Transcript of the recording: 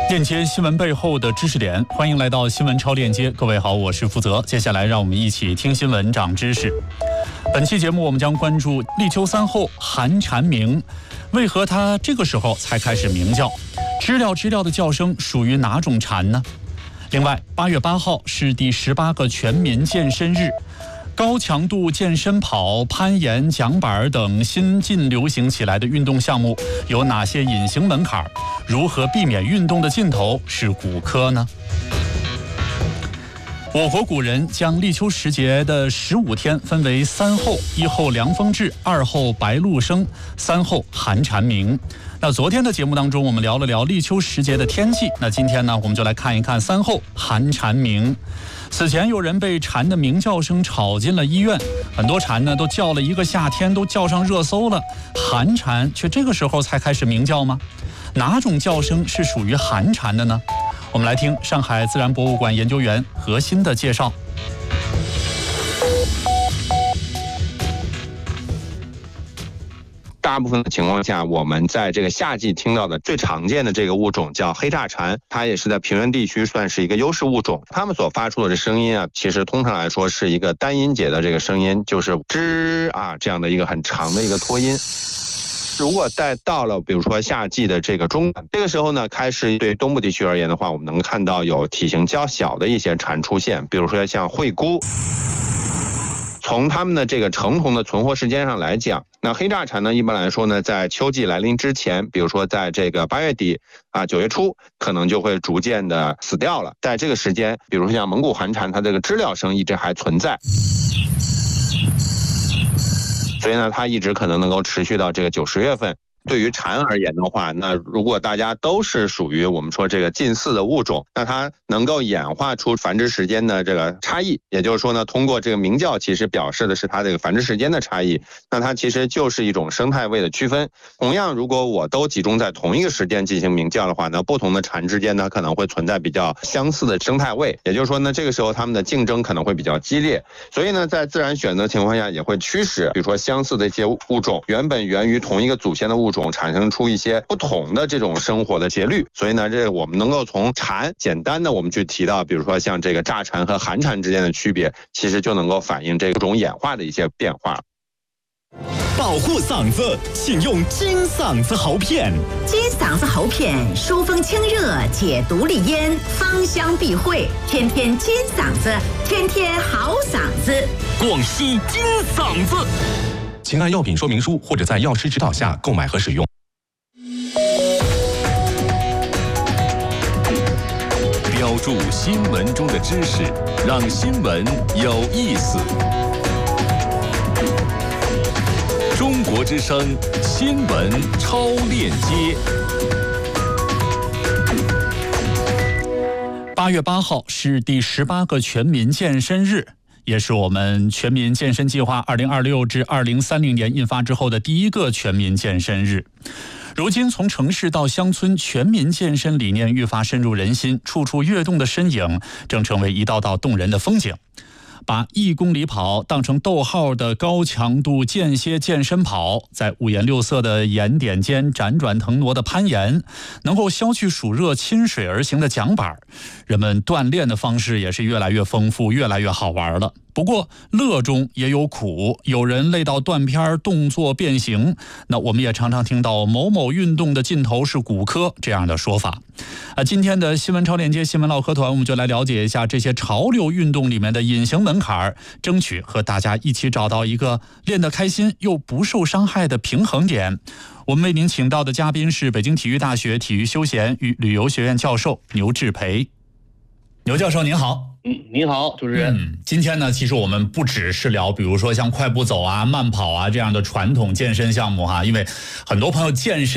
链接新闻背后的知识点，欢迎来到新闻超链接。各位好，我是福泽。接下来让我们一起听新闻长知识。本期节目我们将关注立秋三候寒蝉鸣，为何它这个时候才开始鸣叫？知了知了的叫声属于哪种蝉呢？另外，8月8号是第18个全民健身日。高强度健身跑、攀岩、桨板等新近流行起来的运动项目有哪些隐形门槛？如何避免运动的尽头是骨科呢？我国古人将立秋时节的15天分为3候：一候凉风至，二候白露生，三候寒蝉鸣。那昨天的节目当中，我们聊了聊立秋时节的天气。那今天呢，我们就来看一看3候寒蝉鸣。此前有人被蝉的鸣叫声吵进了医院，很多蝉呢都叫了一个夏天，都叫上热搜了。寒蝉却这个时候才开始鸣叫吗？哪种叫声是属于寒蝉的呢？我们来听上海自然博物馆研究员何鑫的介绍。 大部分的情况下，我们在这个夏季听到的最常见的这个物种叫黑炸蝉，它也是在平原地区算是一个优势物种。它们所发出的声音啊，其实通常来说是一个单音节的这个声音，就是吱啊这样的一个很长的一个拖音。如果再到了比如说夏季的这个中段，这个时候呢，开始对东部地区而言的话，我们能看到有体型较小的一些蝉出现，比如说像惠姑。从它们的这个成虫的存活时间上来讲，那黑炸蝉呢，一般来说呢，在秋季来临之前，比如说在这个8月底啊9月初，可能就会逐渐的死掉了。在这个时间，比如说像蒙古寒蝉，它这个知了声一直还存在，所以呢，它一直可能够持续到这个9、10月份。对于蝉而言的话，那如果大家都是属于我们说这个近似的物种，那它能够演化出繁殖时间的这个差异，也就是说呢，通过这个鸣叫其实表示的是它这个繁殖时间的差异，那它其实就是一种生态位的区分。同样，如果我都集中在同一个时间进行鸣叫的话，那不同的蝉之间呢可能会存在比较相似的生态位，也就是说呢，这个时候它们的竞争可能会比较激烈。所以呢，在自然选择情况下也会驱使，比如说相似的一些物种原本源于同一个祖先的物种产生出一些不同的这种生活的节律。所以呢，这我们能够从蝉简单的我们去提到，比如说像这个炸蝉和寒蝉之间的区别，其实就能够反映这种演化的一些变化。 保护嗓子，请用金嗓子喉片。 金嗓子喉片疏风清热，解毒利咽，芳香避秽，天天金嗓子，天天好嗓子。 广西金嗓子。请按药品说明书或者在药师指导下购买和使用。标注新闻中的知识，让新闻有意思。中国之声新闻超链接。 8月8号是第18个全民健身日，也是我们全民健身计划2026至2030年印发之后的第1个全民健身日。如今从城市到乡村，全民健身理念愈发深入人心，处处跃动的身影正成为一道道动人的风景。把1公里跑当成逗号的高强度间歇健身跑，在五颜六色的岩点间辗转腾挪的攀岩，能够消去暑热亲水而行的桨板，人们锻炼的方式也是越来越丰富，越来越好玩了。不过乐中也有苦，有人累到断片，动作变形。那我们也常常听到某某运动的尽头是骨科这样的说法。今天的新闻超链接新闻唠嗑团，我们就来了解一下这些潮流运动里面的隐形门槛，争取和大家一起找到一个练得开心又不受伤害的平衡点。我们为您请到的嘉宾是北京体育大学体育休闲与旅游学院教授牛志培。牛教授您好。 您好，主持人。 今天呢，其实我们不只是聊，比如说像快步走啊、慢跑啊这样的传统健身项目哈，因为很多朋友健身